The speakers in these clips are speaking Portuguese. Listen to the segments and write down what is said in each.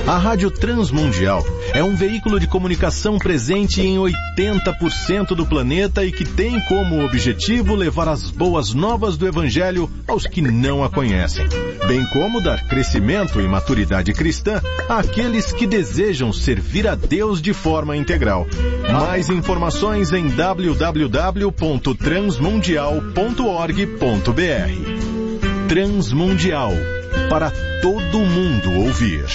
A Rádio Transmundial é um veículo de comunicação presente em 80% do planeta e que tem como objetivo levar as boas novas do Evangelho aos que não a conhecem, bem como dar crescimento e maturidade cristã àqueles que desejam servir a Deus de forma integral. Mais informações em www.transmundial.org.br. Transmundial, para todo mundo ouvir.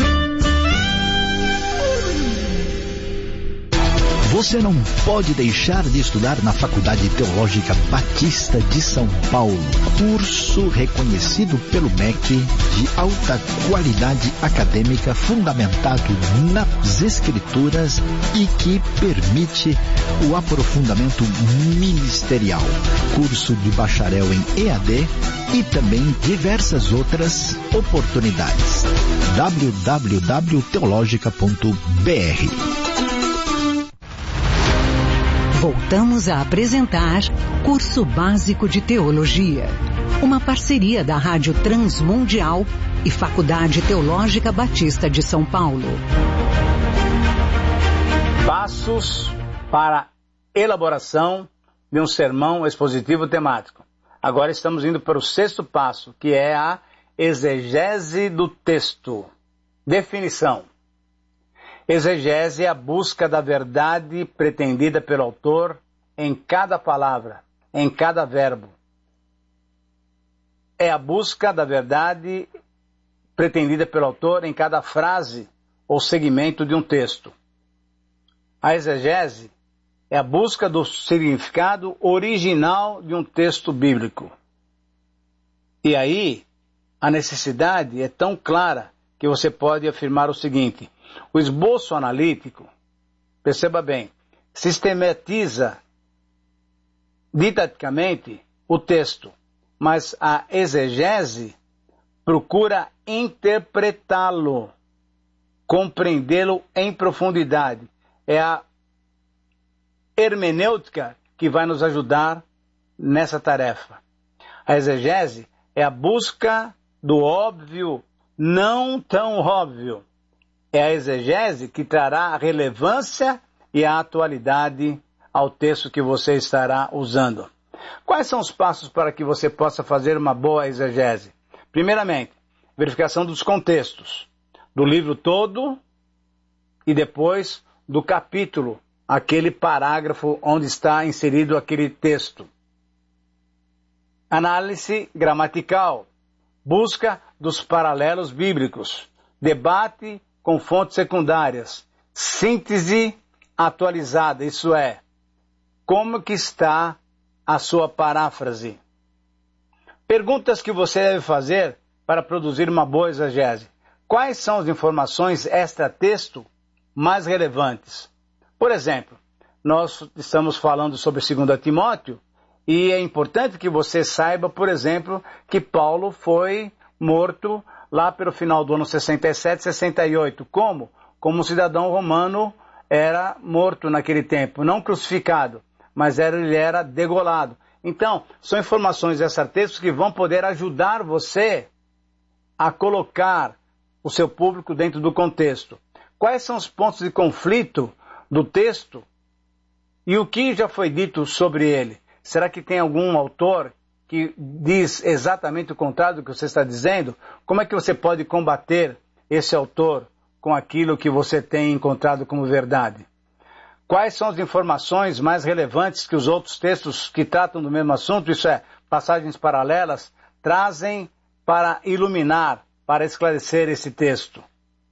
Você não pode deixar de estudar na Faculdade Teológica Batista de São Paulo. Curso reconhecido pelo MEC de alta qualidade acadêmica fundamentado nas Escrituras e que permite o aprofundamento ministerial. Curso de bacharel em EAD e também diversas outras oportunidades. www.teologica.br. Voltamos a apresentar Curso Básico de Teologia, uma parceria da Rádio Transmundial e Faculdade Teológica Batista de São Paulo. Passos para elaboração de um sermão expositivo temático. Agora estamos indo para o 6º passo, que é a exegese do texto. Definição. Exegese é a busca da verdade pretendida pelo autor em cada palavra, em cada verbo. É a busca da verdade pretendida pelo autor em cada frase ou segmento de um texto. A exegese é a busca do significado original de um texto bíblico. E aí, a necessidade é tão clara que você pode afirmar o seguinte: o esboço analítico, perceba bem, sistematiza didaticamente o texto, mas a exegese procura interpretá-lo, compreendê-lo em profundidade. É a hermenêutica que vai nos ajudar nessa tarefa. A exegese é a busca do óbvio não tão óbvio. É a exegese que trará a relevância e a atualidade ao texto que você estará usando. Quais são os passos para que você possa fazer uma boa exegese? Primeiramente, verificação dos contextos, do livro todo e depois do capítulo, aquele parágrafo onde está inserido aquele texto. Análise gramatical, busca dos paralelos bíblicos, debate com fontes secundárias, síntese atualizada, isso é, como que está a sua paráfrase. Perguntas que você deve fazer para produzir uma boa exegese. Quais são as informações extra-texto mais relevantes? Por exemplo, nós estamos falando sobre 2 Timóteo e é importante que você saiba, por exemplo, que Paulo foi morto lá pelo final do ano 67, 68. Como? Como um cidadão romano era morto naquele tempo. Não crucificado, mas ele era degolado. Então, são informações extra-textos que vão poder ajudar você a colocar o seu público dentro do contexto. Quais são os pontos de conflito do texto e o que já foi dito sobre ele? Será que tem algum autor que diz exatamente o contrário do que você está dizendo? Como é que você pode combater esse autor com aquilo que você tem encontrado como verdade? Quais são as informações mais relevantes que os outros textos que tratam do mesmo assunto, isso é, passagens paralelas, trazem para iluminar, para esclarecer esse texto?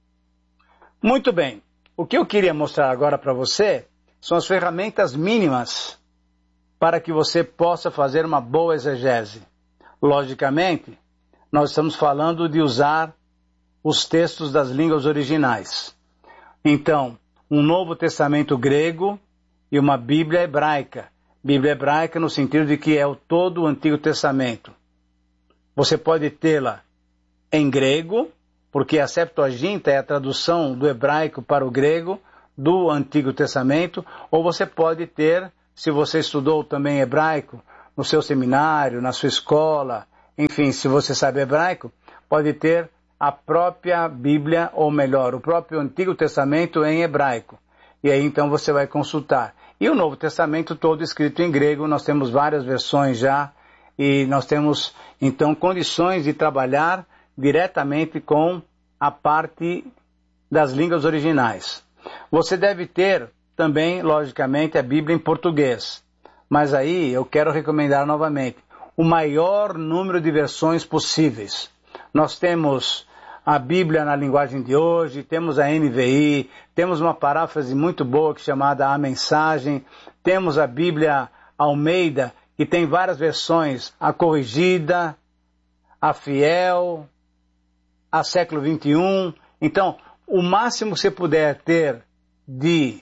Muito bem. O que eu queria mostrar agora para você são as ferramentas mínimas para que você possa fazer uma boa exegese. Logicamente, nós estamos falando de usar os textos das línguas originais. Então, um Novo Testamento grego e uma Bíblia hebraica. Bíblia hebraica no sentido de que é todo o Antigo Testamento. Você pode tê-la em grego, porque a Septuaginta é a tradução do hebraico para o grego do Antigo Testamento, ou você pode ter, se você estudou também hebraico, no seu seminário, na sua escola, enfim, se você sabe hebraico, pode ter a própria Bíblia, ou melhor, o próprio Antigo Testamento em hebraico. E aí então você vai consultar. E o Novo Testamento todo escrito em grego, nós temos várias versões já, e nós temos então condições de trabalhar diretamente com a parte das línguas originais. Você deve ter também, logicamente, a Bíblia em português. Mas aí eu quero recomendar novamente o maior número de versões possíveis. Nós temos a Bíblia na linguagem de hoje, temos a NVI, temos uma paráfrase muito boa chamada A Mensagem, temos a Bíblia Almeida, que tem várias versões, a Corrigida, a Fiel, a Século XXI. Então, o máximo que você puder ter de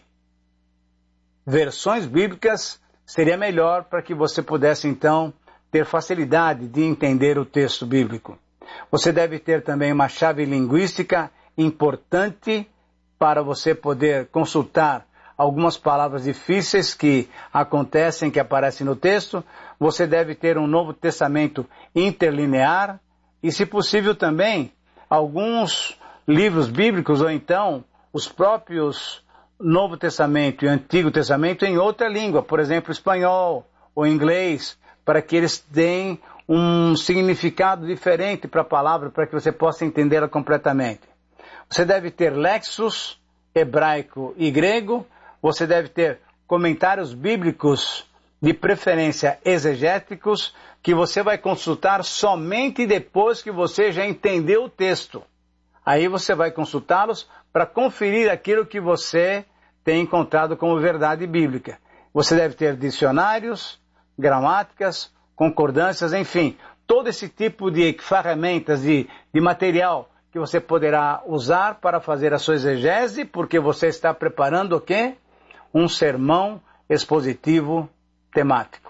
versões bíblicas seria melhor para que você pudesse, então, ter facilidade de entender o texto bíblico. Você deve ter também uma chave linguística importante para você poder consultar algumas palavras difíceis que acontecem, que aparecem no texto. Você deve ter um Novo Testamento interlinear e, se possível, também alguns livros bíblicos ou então os próprios Novo Testamento e Antigo Testamento em outra língua, por exemplo, espanhol ou inglês, para que eles deem um significado diferente para a palavra, para que você possa entendê-la completamente. Você deve ter lexos, hebraico e grego, você deve ter comentários bíblicos, de preferência exegéticos, que você vai consultar somente depois que você já entendeu o texto. Aí você vai consultá-los para conferir aquilo que você tem encontrado como verdade bíblica. Você deve ter dicionários, gramáticas, concordâncias, enfim, todo esse tipo de ferramentas, de material que você poderá usar para fazer a sua exegese, porque você está preparando o quê? Um sermão expositivo temático.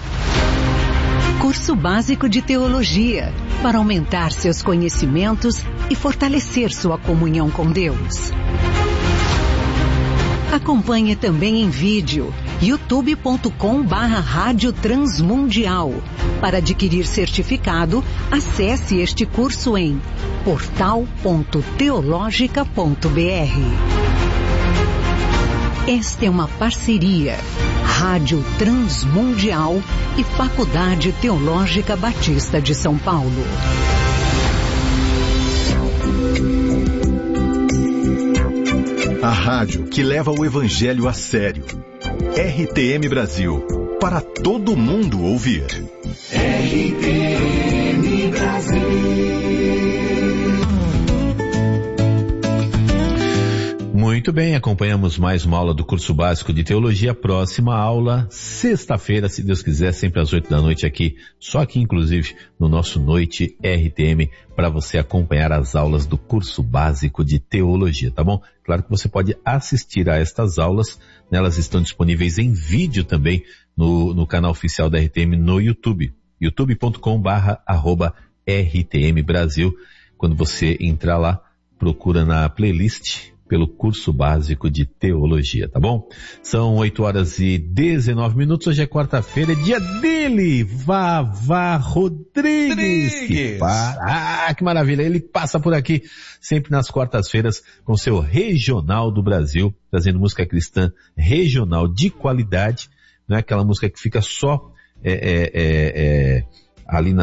Curso básico de teologia, para aumentar seus conhecimentos e fortalecer sua comunhão com Deus. Acompanhe também em vídeo, youtube.com/Rádio Transmundial. Para adquirir certificado, acesse este curso em portal.teologica.br. Esta é uma parceria Rádio Transmundial e Faculdade Teológica Batista de São Paulo. A rádio que leva o evangelho a sério. RTM Brasil, para todo mundo ouvir. RTM Brasil. Muito bem, acompanhamos mais uma aula do curso básico de teologia. Próxima aula, sexta-feira, se Deus quiser, sempre às 8 da noite aqui, só aqui inclusive no nosso Noite RTM, para você acompanhar as aulas do curso básico de teologia, tá bom? Claro que você pode assistir a estas aulas, né? Elas estão disponíveis em vídeo também no canal oficial da RTM no YouTube, youtube.com/RTM Brasil. Quando você entrar lá, procura na playlist pelo curso básico de teologia, tá bom? São 8h19, hoje é quarta-feira, é dia dele, Vavá Rodrigues. Que maravilha, ele passa por aqui sempre nas quartas-feiras com seu Regional do Brasil, trazendo música cristã regional de qualidade, não é aquela música que fica só ali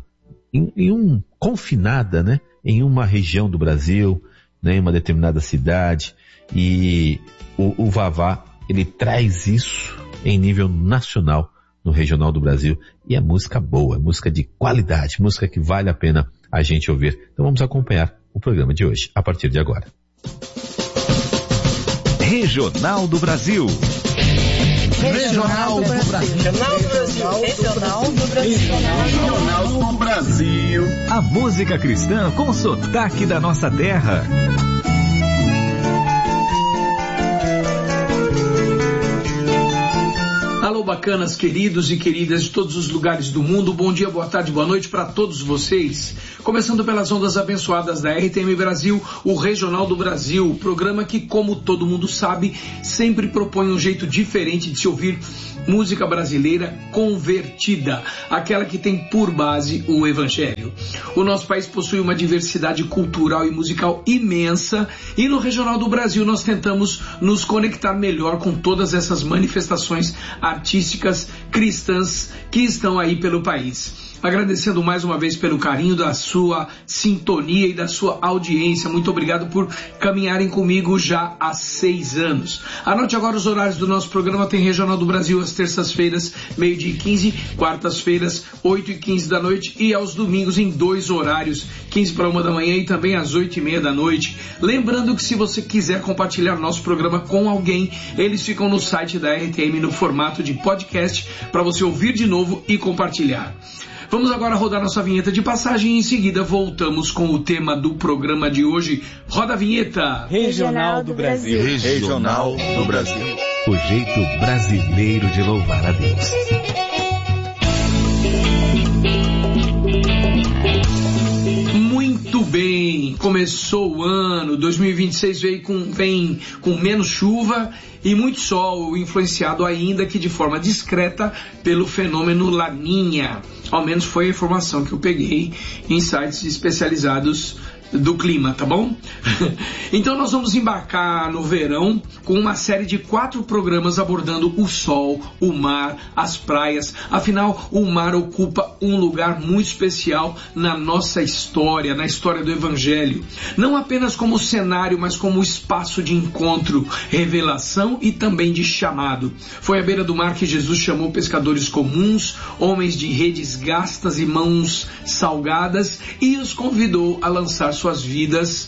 confinada, né? Em uma região do Brasil, em uma determinada cidade, e o Vavá, ele traz isso em nível nacional, no Regional do Brasil, e é música boa, música de qualidade, música que vale a pena a gente ouvir. Então vamos acompanhar o programa de hoje, a partir de agora. Regional do Brasil. Regional do Brasil. Regional do Brasil. Regional do Brasil. A música cristã com sotaque da nossa terra. Alô, bacanas, queridos e queridas de todos os lugares do mundo. Bom dia, boa tarde, boa noite para todos vocês. Começando pelas ondas abençoadas da RTM Brasil, o Regional do Brasil, programa que, como todo mundo sabe, sempre propõe um jeito diferente de se ouvir música brasileira convertida, aquela que tem por base o Evangelho. O nosso país possui uma diversidade cultural e musical imensa e no Regional do Brasil nós tentamos nos conectar melhor com todas essas manifestações artísticas cristãs que estão aí pelo país. Agradecendo mais uma vez pelo carinho da sua sintonia e da sua audiência. Muito obrigado por caminharem comigo já há 6 anos. Anote agora os horários do nosso programa. Tem Regional do Brasil às terças-feiras, 12h15, quartas-feiras, 8h15 da noite e aos domingos em 2 horários, 15 para 1 da manhã e também às 8h30 da noite. Lembrando que se você quiser compartilhar nosso programa com alguém, eles ficam no site da RTM no formato de podcast para você ouvir de novo e compartilhar. Vamos agora rodar nossa vinheta de passagem e em seguida voltamos com o tema do programa de hoje. Roda a vinheta. Regional do Brasil. Regional do Brasil. O jeito brasileiro de louvar a Deus. Muito bem, começou o ano, 2026 vem com menos chuva e muito sol, influenciado ainda que de forma discreta pelo fenômeno Laninha. Ao menos foi a informação que eu peguei em sites especializados do clima, tá bom? Então nós vamos embarcar no verão com uma série de 4 programas abordando o sol, o mar, as praias. Afinal, o mar ocupa um lugar muito especial na nossa história, na história do Evangelho. Não apenas como cenário, mas como espaço de encontro, revelação e também de chamado. Foi à beira do mar que Jesus chamou pescadores comuns, homens de redes gastas e mãos salgadas e os convidou a lançar suas vidas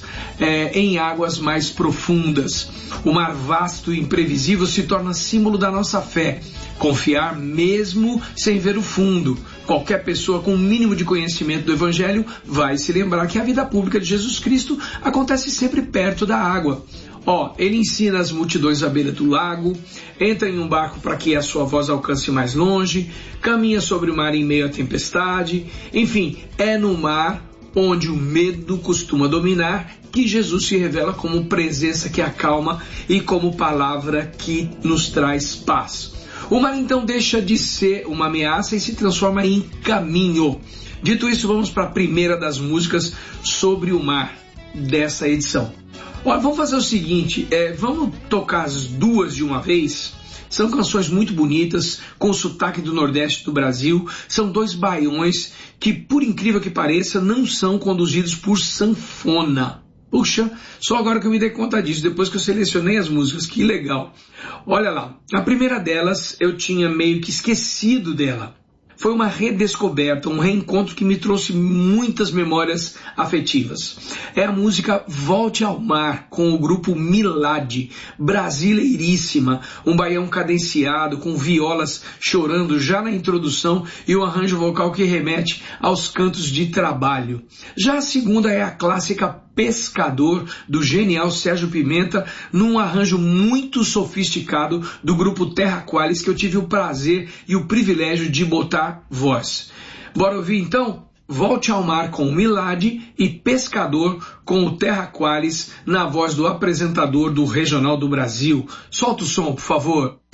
em águas mais profundas. O mar vasto e imprevisível se torna símbolo da nossa fé. Confiar mesmo sem ver o fundo. Qualquer pessoa com um mínimo de conhecimento do Evangelho vai se lembrar que a vida pública de Jesus Cristo acontece sempre perto da água. Ele ensina as multidões à beira do lago, entra em um barco para que a sua voz alcance mais longe, caminha sobre o mar em meio à tempestade. Enfim, é no mar onde o medo costuma dominar que Jesus se revela como presença que acalma e como palavra que nos traz paz. O mar então deixa de ser uma ameaça e se transforma em caminho. Dito isso, vamos para a primeira das músicas sobre o mar dessa edição. Vamos fazer o seguinte, vamos tocar as 2 de uma vez. São canções muito bonitas, com o sotaque do Nordeste do Brasil. São 2 baiões que, por incrível que pareça, não são conduzidos por sanfona. Puxa, só agora que eu me dei conta disso, depois que eu selecionei as músicas, que legal. Olha lá, a primeira delas eu tinha meio que esquecido dela. Foi uma redescoberta, um reencontro que me trouxe muitas memórias afetivas. É a música Volte ao Mar, com o grupo Milad, brasileiríssima, um baião cadenciado, com violas chorando já na introdução e um arranjo vocal que remete aos cantos de trabalho. Já a segunda é a clássica Pescador, do genial Sérgio Pimenta, num arranjo muito sofisticado do grupo Terra Qualis, que eu tive o prazer e o privilégio de botar voz. Bora ouvir então? Volte ao Mar com o Milad e Pescador com o Terra Qualis na voz do apresentador do Regional do Brasil. Solta o som, por favor.